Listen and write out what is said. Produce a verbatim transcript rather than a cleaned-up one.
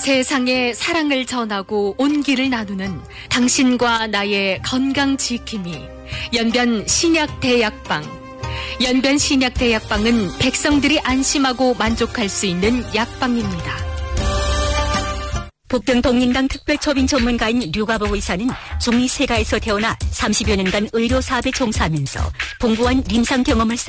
세상에 사랑을 전하고 온기를 나누는 당신과 나의 건강 지킴이 연변 신약대약방. 연변 신약대약방은 백성들이 안심하고 만족할 수 있는 약방입니다. 북등 독립당 특별초빙 전문가인 류가복 의사는 중리 세가에서 태어나 삼십여 년간 의료 사업에 종사하면서 풍부한臨床경험을 쌓